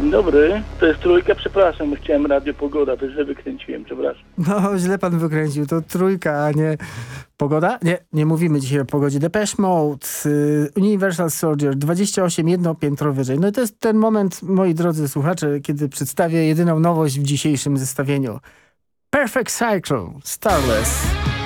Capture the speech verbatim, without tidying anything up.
Dzień dobry, to jest trójka, przepraszam, chciałem Radio Pogoda, to źle wykręciłem, przepraszam. No, źle pan wykręcił, to trójka, a nie pogoda? Nie, nie mówimy dzisiaj o pogodzie. Depeche Mode, Universal Soldier, dwadzieścia osiem, jedno piętro wyżej. No i to jest ten moment, moi drodzy słuchacze, kiedy przedstawię jedyną nowość w dzisiejszym zestawieniu. Perfect Cycle, Starless.